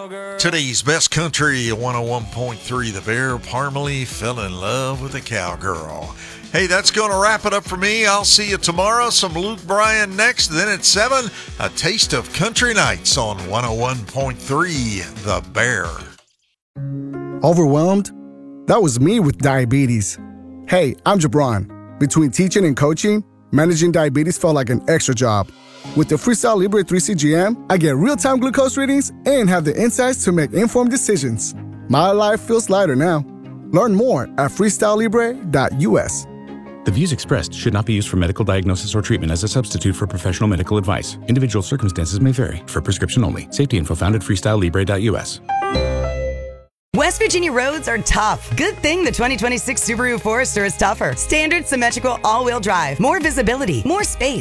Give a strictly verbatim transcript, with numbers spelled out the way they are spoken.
Today's best country, one oh one point three The Bear. Parmalee fell in love with a cowgirl. Hey, that's going to wrap it up for me. I'll see you tomorrow. Some Luke Bryan next. Then at seven, a taste of country nights on one oh one point three The Bear. Overwhelmed? That was me with diabetes. Hey, I'm Jabron. Between teaching and coaching, managing diabetes felt like an extra job. With the Freestyle Libre three C G M, I get real-time glucose readings and have the insights to make informed decisions. My life feels lighter now. Learn more at freestyle libre dot u s. The views expressed should not be used for medical diagnosis or treatment as a substitute for professional medical advice. Individual circumstances may vary. For prescription only. Safety info found at freestyle libre dot u s. West Virginia roads are tough. Good thing the twenty twenty-six Subaru Forester is tougher. Standard symmetrical all-wheel drive. More visibility. More space.